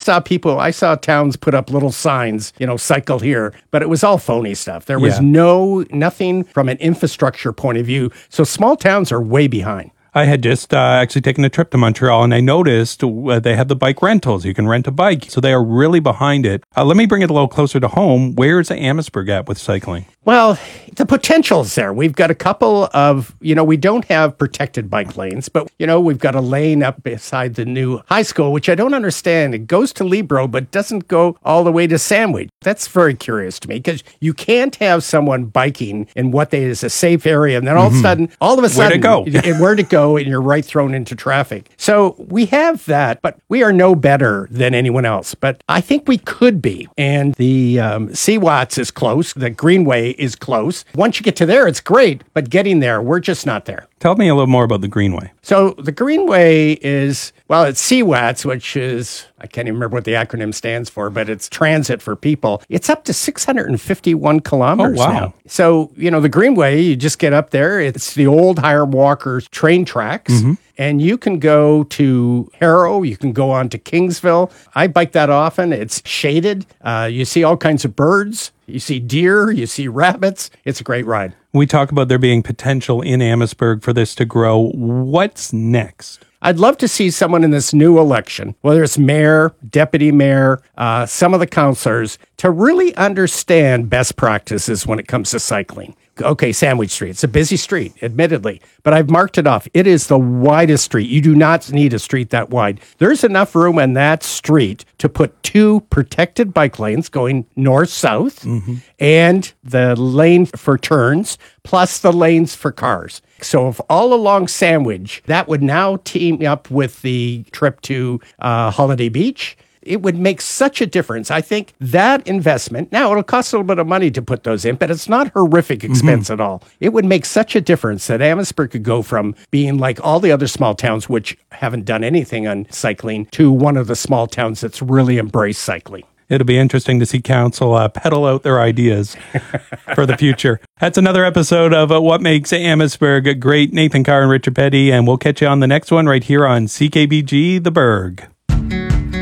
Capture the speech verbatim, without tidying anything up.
saw people, I saw towns put up little signs, you know, cycle here, but it was all phony stuff. There was Yeah. no, nothing from an infrastructure point of view. So small towns are way behind. I had just uh, actually taken a trip to Montreal, and I noticed uh, they have the bike rentals. You can rent a bike, so they are really behind it. Uh, let me bring it a little closer to home. Where's Amherstburg at with cycling? Well, the potential is there. We've got a couple of, you know, we don't have protected bike lanes, but, you know, we've got a lane up beside the new high school, which I don't understand. It goes to Libro, but doesn't go all the way to Sandwich. That's very curious to me because you can't have someone biking in what they is a safe area, and then all mm-hmm. of a sudden, all of a sudden, where to go? where to go, and you're right thrown into traffic. So we have that, but we are no better than anyone else. But I think we could be. And the um, C Watts is close. The Greenway is close. Once you get to there, it's great, but getting there, we're just not there. Tell me a little more about the Greenway. So the Greenway is, well, it's C WATS, which is, I can't even remember what the acronym stands for, but it's transit for people. It's up to six hundred fifty-one kilometers oh, wow. now. So, you know, the Greenway, you just get up there. It's the old Hiram Walker train tracks. Mm-hmm. And you can go to Harrow. You can go on to Kingsville. I bike that often. It's shaded. Uh, you see all kinds of birds. You see deer. You see rabbits. It's a great ride. We talk about there being potential in Amherstburg for this to grow. What's next? I'd love to see someone in this new election, whether it's mayor, deputy mayor, uh, some of the councilors, to really understand best practices when it comes to cycling. Okay, Sandwich Street. It's a busy street, admittedly, but I've marked it off. It is the widest street. You do not need a street that wide. There's enough room in that street to put two protected bike lanes going north-south mm-hmm. and the lane for turns, plus the lanes for cars. So if all along Sandwich, that would now team up with the trip to uh, Holiday Beach. It would make such a difference. I think that investment, now it'll cost a little bit of money to put those in, but it's not horrific expense mm-hmm. at all. It would make such a difference that Amherstburg could go from being like all the other small towns, which haven't done anything on cycling, to one of the small towns that's really embraced cycling. It'll be interesting to see council uh, peddle out their ideas for the future. That's another episode of uh, What Makes Amherstburg Great. Nathan Carr and Richard Petty, and we'll catch you on the next one right here on C K B G The Berg.